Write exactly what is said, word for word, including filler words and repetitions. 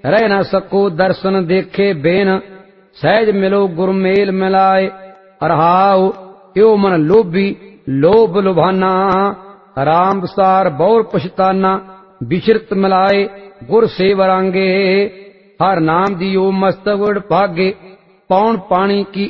रह न सको दर्शन देखे बेन, सहज मिलो गुरमेल मिलाए। रहाओ यो मन लोभी लोभ लुभाना, राम सार बौर पछताना, विचरत मिलाए गुर सेवरांगे। हर नाम दियो मस्तक उड़ भागे, पौन पानी की